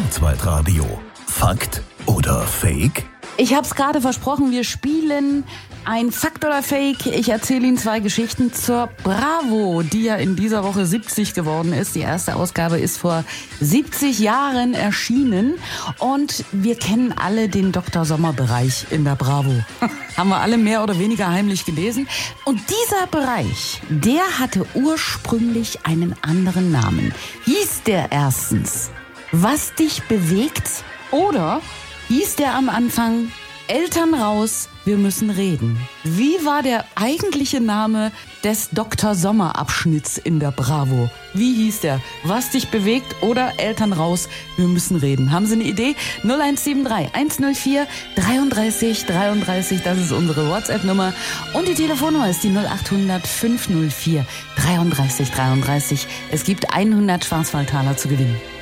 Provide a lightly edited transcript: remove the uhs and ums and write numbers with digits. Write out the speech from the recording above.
Kurzweitradio. Fakt oder Fake? Ich habe es gerade versprochen, wir spielen ein Fakt oder Fake. Ich erzähle Ihnen 2 Geschichten zur Bravo, die ja in dieser Woche 70 geworden ist. Die erste Ausgabe ist vor 70 Jahren erschienen. Und wir kennen alle den Dr. Sommer-Bereich in der Bravo. Haben wir alle mehr oder weniger heimlich gelesen. Und dieser Bereich, der hatte ursprünglich einen anderen Namen. Hieß der erstens Was dich bewegt? Oder hieß der am Anfang Eltern raus, wir müssen reden? Wie war der eigentliche Name des Dr. Sommer-Abschnitts in der Bravo? Wie hieß der? Was dich bewegt oder Eltern raus, wir müssen reden? Haben Sie eine Idee? 0173 104 33 33, das ist unsere WhatsApp-Nummer. Und die Telefonnummer ist die 0800 504 33 33. Es gibt 100 Schwarzwaldtaler zu gewinnen.